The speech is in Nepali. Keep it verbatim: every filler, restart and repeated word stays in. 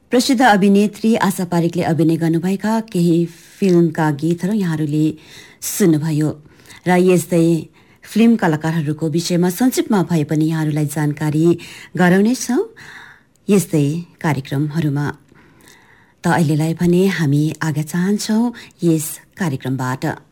प्रसिद्ध अभिनेत्री आशा पारिकले अभिनय गर्नुभएका केही फिल्मका गीतहरू यहाँहरूले सुन्नुभयो र यस्तै फिल्म कलाकारहरूको विषयमा संक्षिप्तमा भए पनि यहाँहरूलाई जानकारी गराउनेछौँ यस्तै कार्यक्रमहरूमा। त अहिलेलाई भने हामी आगे चाहन्छौँ यस कार्यक्रमबाट।